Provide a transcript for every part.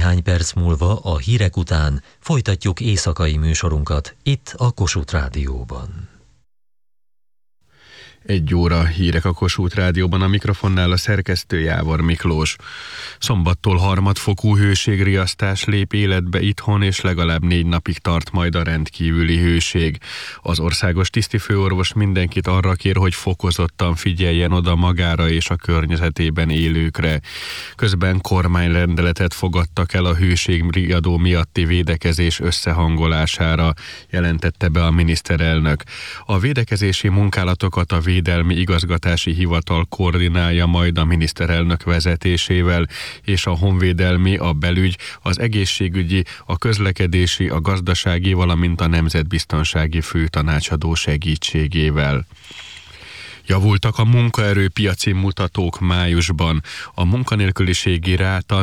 Néhány perc múlva a hírek után folytatjuk éjszakai műsorunkat itt a Kossuth Rádióban. 1 óra hírek a Kossuth Rádióban, a mikrofonnál a szerkesztő Jávor Miklós. Szombattól harmadfokú hőségriasztás lép életbe itthon, és legalább 4 napig tart majd a rendkívüli hőség. Az országos tisztifőorvos mindenkit arra kér, hogy fokozottan figyeljen oda magára és a környezetében élőkre. Közben kormányrendeletet fogadtak el a hőségriadó miatti védekezés összehangolására, jelentette be a miniszterelnök. A védekezési munkálatokat a Védelmi Igazgatási Hivatal koordinálja majd a miniszterelnök vezetésével, és a honvédelmi, a belügy, az egészségügyi, a közlekedési, a gazdasági, valamint a nemzetbiztonsági főtanácsadó segítségével. Javultak a munkaerőpiaci mutatók májusban. A munkanélküliségi ráta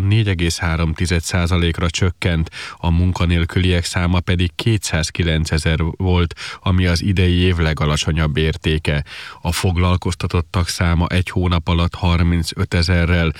4,3%-ra csökkent, a munkanélküliek száma pedig 209 000 volt, ami az idei év legalacsonyabb értéke. A foglalkoztatottak száma egy hónap alatt 35 000-rel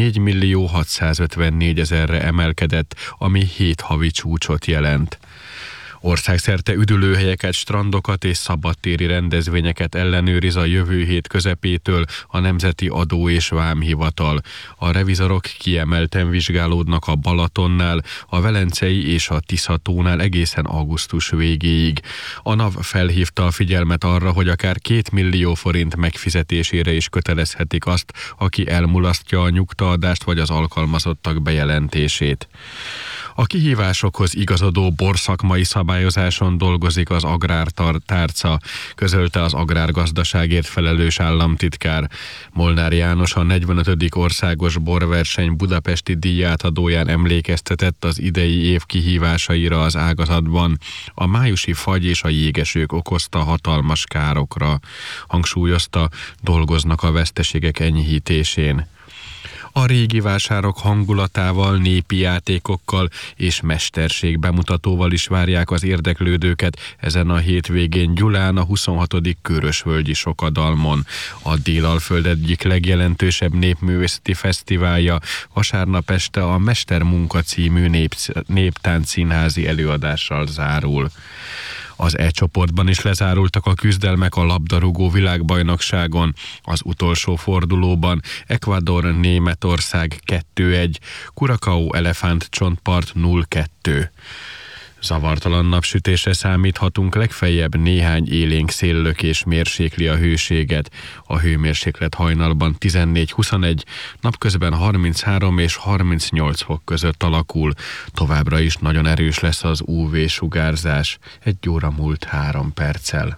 4 654 000-re emelkedett, ami 7 havi csúcsot jelent. Országszerte üdülőhelyeket, strandokat és szabadtéri rendezvényeket ellenőriz a jövő hét közepétől a Nemzeti Adó- és Vámhivatal. A revizorok kiemelten vizsgálódnak a Balatonnál, a Velencei és a Tisza-tónál egészen augusztus végéig. A NAV felhívta a figyelmet arra, hogy akár 2 millió forint megfizetésére is kötelezhetik azt, aki elmulasztja a nyugtaadást vagy az alkalmazottak bejelentését. A kihívásokhoz igazodó borszakmai szabályozáson dolgozik az Agrártárca, közölte az agrárgazdaságért felelős államtitkár. Molnár János a 45. országos borverseny budapesti díjátadóján emlékeztetett az idei év kihívásaira az ágazatban. A májusi fagy és a jégesők okozta hatalmas károkra. Hangsúlyozta, dolgoznak a veszteségek enyhítésén. A régi vásárok hangulatával, népi játékokkal és mesterség bemutatóval is várják az érdeklődőket ezen a hétvégén Gyulán, a 26. Körösvölgyi Sokadalmon. A Délalföld egyik legjelentősebb népművészeti fesztiválja vasárnap este a Mestermunka című néptáncszínházi előadással zárul. Az E-csoportban is lezárultak a küzdelmek a labdarúgó világbajnokságon. Az utolsó fordulóban Ecuador-Németország 2-1, Curaçao-Elefántcsontpart 0-2. Zavartalan napsütésre számíthatunk, legfeljebb néhány élénk széllökés mérsékli a hőséget. A hőmérséklet hajnalban 14-21, napközben 33 és 38 fok között alakul. Továbbra is nagyon erős lesz az UV-sugárzás. 1 óra múlt 3 perccel.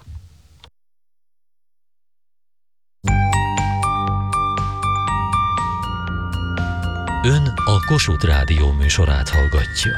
Ön a Kossuth Rádió műsorát hallgatja.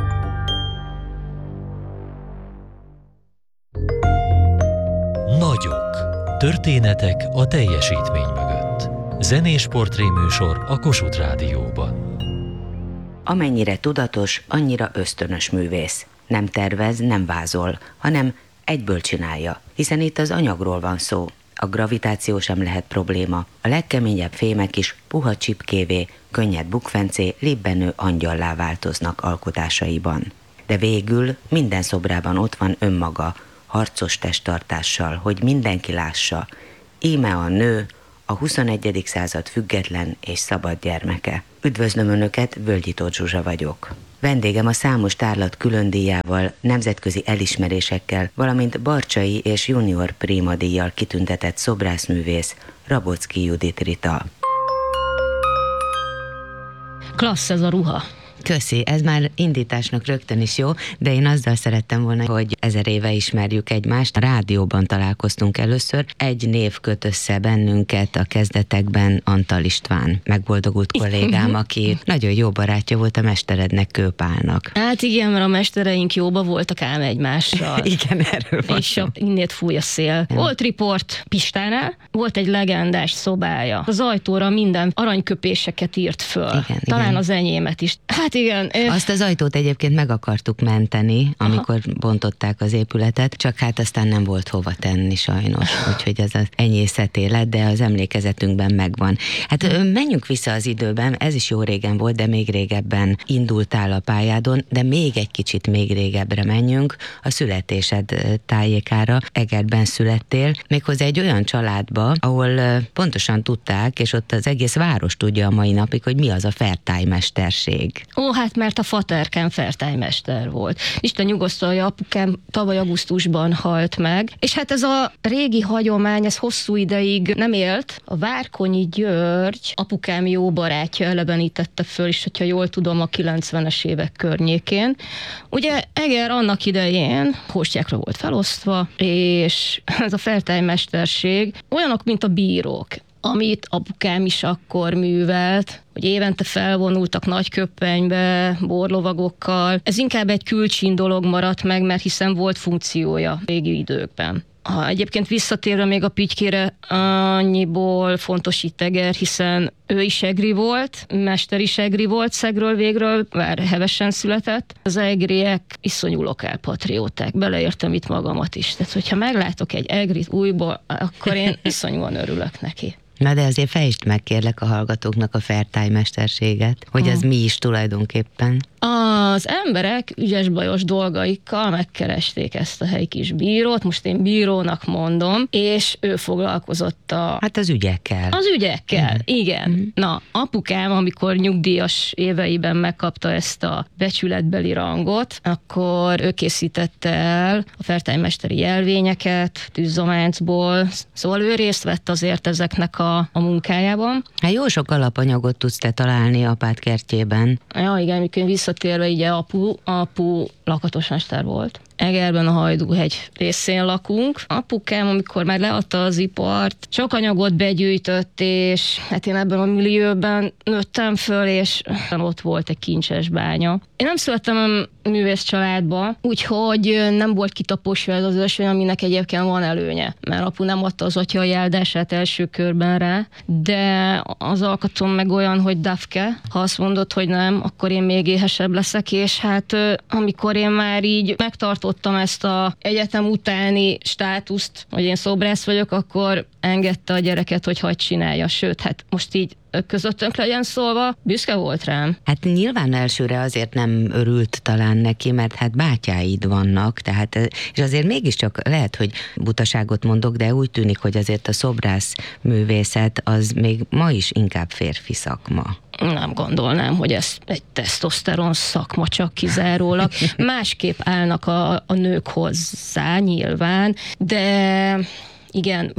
Nagyok. Történetek a teljesítmény mögött. Zenés portréműsor a Kossuth Rádióban. Amennyire tudatos, annyira ösztönös művész. Nem tervez, nem vázol, hanem egyből csinálja, hiszen itt az anyagról van szó. A gravitáció sem lehet probléma. A legkeményebb fémek is puha csipkévé, könnyed bukfencé, libbenő angyallá változnak alkotásaiban. De végül minden szobrában ott van önmaga, harcos testtartással, hogy mindenki lássa. Íme a nő, a 21. század független és szabad gyermeke. Üdvözlöm Önöket, Völgyi Tóth Zsuzsa vagyok. Vendégem a számos tárlat különdíjával, nemzetközi elismerésekkel, valamint Barcsay és Junior Prima díjjal kitüntetett szobrászművész, Rabocki Judit Rita. Klassz ez a ruha. Köszi, ez már indításnak rögtön is jó, de én azzal szerettem volna, hogy 1000 éve ismerjük egymást. A rádióban találkoztunk először. Egy név köt össze bennünket a kezdetekben, Antal István, megboldogult kollégám, aki nagyon jó barátja volt a mesterednek, Kőpálnak. Hát igen, mert a mestereink jóba voltak ám egymással. Igen, erről van. És innét fúj a szél. Volt Report Pistánál, volt egy legendás szobája. Az ajtóra minden aranyköpéseket írt föl. Igen, talán igen. az enyémet is. Hát Hát igen. Azt az ajtót egyébként meg akartuk menteni, amikor bontották az épületet, csak hát aztán nem volt hova tenni sajnos, úgyhogy ez az enyészet élet, de az emlékezetünkben megvan. Hát menjünk vissza az időben, ez is jó régen volt, de még régebben indultál a pályádon, de még egy kicsit még régebbre menjünk, a születésed tájékára. Egerben születtél, méghozzá egy olyan családba, ahol pontosan tudták, és ott az egész város tudja a mai napig, hogy mi az a fertájmesterség. Ó, hát mert a faterkem fertájmester volt. Isten nyugosztalja, apukám tavaly augusztusban halt meg, és hát ez a régi hagyomány, ez hosszú ideig nem élt. A Várkonyi György, apukám jó barátja elevenítette föl, és hogyha jól tudom, a 90-es évek környékén. Ugye Eger annak idején hóstyákra volt felosztva, és ez a fertájmesterség olyanok, mint a bírók, amit apukám is akkor művelt, hogy évente felvonultak nagy köpenybe, borlovagokkal. Ez inkább egy külcsin dolog maradt meg, mert hiszen volt funkciója régi időkben. Ha egyébként visszatérve még a Pitykére, annyiból fontos itt Eger, hiszen ő is egri volt, mester is egri volt szegről végről, bár hevesen született. Az egriek iszonyú lokálpatrióták, beleértem itt magamat is. Tehát, hogyha meglátok egy egrit újból, akkor én iszonyúan örülök neki. Na de azért fejtsd meg kérlek a hallgatóknak a fertájmesterséget, hogy az mi is tulajdonképpen. Az emberek ügyes-bajos dolgaikkal megkeresték ezt a helyi kis bírót, most én bírónak mondom, és ő foglalkozott Hát az ügyekkel. Az ügyekkel, igen. Na, apukám, amikor nyugdíjas éveiben megkapta ezt a becsületbeli rangot, akkor ő készítette el a fertájmesteri jelvényeket, tűzzománcból, szóval ő részt vett azért ezeknek a munkájában. Hát jó sok alapanyagot tudsz te találni apád kertjében. Ja, igen, mikor visszatérve, ugye apu lakatosmester volt. Egerben a Hajdúhegy részén lakunk. Apukám, amikor már leadta az ipart, sok anyagot begyűjtött, és hát én ebben a millióben nőttem föl, és ott volt egy kincses bánya. Én nem születtem művész családba, úgyhogy nem volt kitaposva ez az ösvény, aminek egyébként van előnye, mert apu nem adta az atyai áldását első körben rá, de az alkatom meg olyan, hogy dafke, ha azt mondod, hogy nem, akkor én még éhesebb leszek, és hát amikor én már így megtartottam ezt a egyetem utáni státuszt, hogy én szobrász vagyok, akkor engedte a gyereket, hogy hagyd csinálja, sőt, hát most így közöttünk legyen szólva, büszke volt rám. Hát nyilván elsőre azért nem örült talán neki, mert hát bátyáid vannak, tehát, és azért mégiscsak lehet, hogy butaságot mondok, de úgy tűnik, hogy azért a szobrász művészet az még ma is inkább férfi szakma. Nem gondolnám, hogy ez egy tesztoszteron szakma csak kizárólag. Másképp állnak a nők hozzá nyilván, de igen,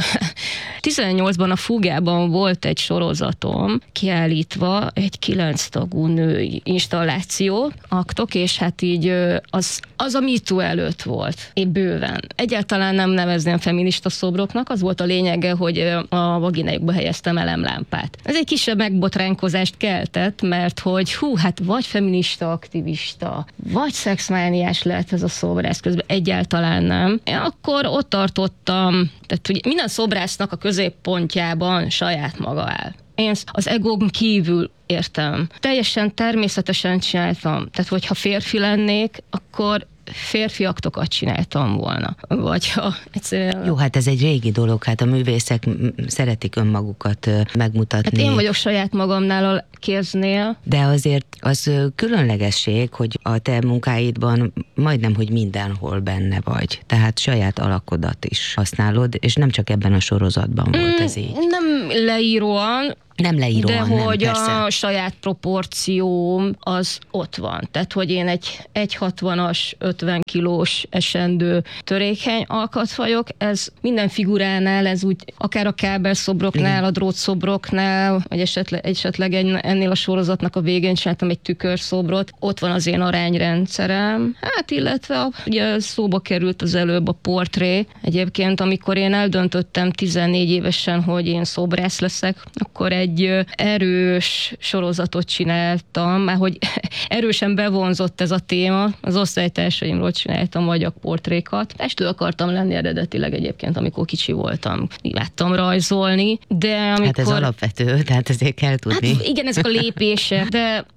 18-ban a Fugában volt egy sorozatom, kiállítva egy 9 tagú női installáció, aktok, és hát így az a MeToo előtt volt, épp bőven. Egyáltalán nem nevezném feminista szobroknak, az volt a lényege, hogy a vaginájukba helyeztem elemlámpát. Ez egy kisebb megbotránkozást keltett, mert hogy hát vagy feminista aktivista, vagy szexmániás lehet ez a szobrász, közben egyáltalán nem. Én akkor ott tartottam, tehát hogy minden szobrásznak a középpontjában saját maga áll. Én az egón kívül értem. Teljesen természetesen csináltam. Tehát, hogyha férfi lennék, akkor férfi aktokat csináltam volna. Vagy ha egyszerűen... Jó, hát ez egy régi dolog, hát a művészek szeretik önmagukat megmutatni. Hát én vagyok saját magamnál a kéznél. De azért az különlegesség, hogy a te munkáidban majdnem, hogy mindenhol benne vagy. Tehát saját alakodat is használod, és nem csak ebben a sorozatban volt ez így. Nem leíróan, nem leíróan, de nem, hogy persze. A saját proporcióm az ott van. Tehát, hogy én egy 1,60-as, 50 kilós esendő törékeny alkat vagyok, ez minden figuránál, ez úgy akár a kábelszobroknál, a drótszobroknál, vagy esetleg ennél a sorozatnak a végén csináltam egy tükörszobrot, ott van az én arányrendszerem. Hát illetve ugye szóba került az előbb a portré. Egyébként, amikor én eldöntöttem 14 évesen, hogy én szobrász leszek, akkor egy erős sorozatot csináltam, már hogy erősen bevonzott ez a téma, az osztálytársaimról csináltam magyar portrékat. Festő akartam lenni eredetileg egyébként, amikor kicsi voltam. Láttam rajzolni, de amikor... Hát ez alapvető, tehát ezért kell tudni. Hát igen, ezek a lépések, de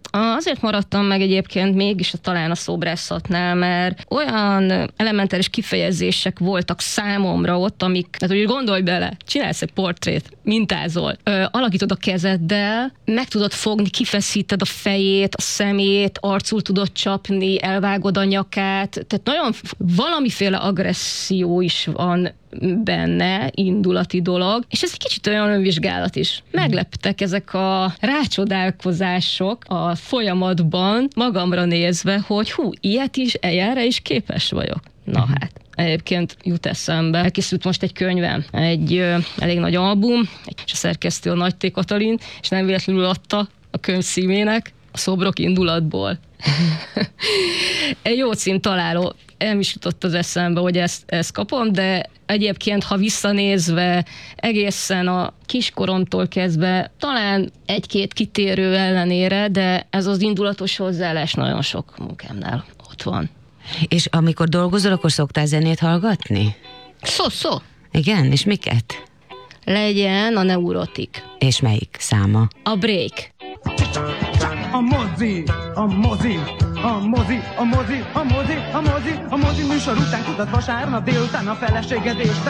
Azért maradtam meg egyébként mégis talán a szobrászatnál, mert olyan elementáris kifejezések voltak számomra ott, amik, tehát hogy gondolj bele, csinálsz egy portrét, mintázol, alakítod a kezeddel, meg tudod fogni, kifeszíted a fejét, a szemét, arcul tudod csapni, elvágod a nyakát, tehát nagyon valamiféle agresszió is van benne, indulati dolog, és ez egy kicsit olyan önvizsgálat is. Megleptek ezek a rácsodálkozások a folyamatban, magamra nézve, hogy ilyenre is képes vagyok. Na hát. Egyébként jut eszembe. Elkészült most egy könyvem, egy elég nagy album, és a szerkesztő a Nagy T. Katalin, és nem véletlenül adta a könyv címének, a Szobrok indulatból. Egy jó címtaláló. Nem is jutott az eszembe, hogy ezt kapom, de egyébként, ha visszanézve egészen a kiskoromtól kezdve, talán egy-két kitérő ellenére, de ez az indulatos hozzáállás nagyon sok munkámnál ott van. És amikor dolgozol, akkor szoktál zenét hallgatni? Szó. Igen, és miket? Legyen a Neurotik. És melyik száma? A Break. A mozi műsor után kutat vasárnap délután a feleséged és